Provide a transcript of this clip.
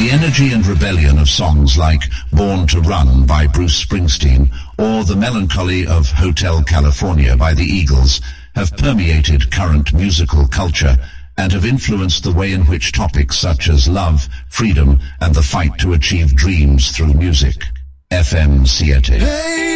The energy and rebellion of songs like Born to Run by Bruce Springsteen or the melancholy of Hotel California by the Eagles have permeated current musical culture and have influenced the way in which topics such as love, freedom, and the fight to achieve dreams through music. FM 7.